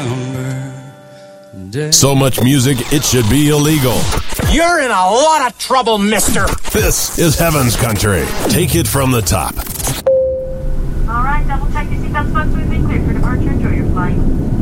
So much music, it should be illegal. You're in a lot of trouble, mister. This is Heaven's Country. Take it from the top. All right, double check your seatbelts, folks. We've been cleared for departure. Enjoy your flight.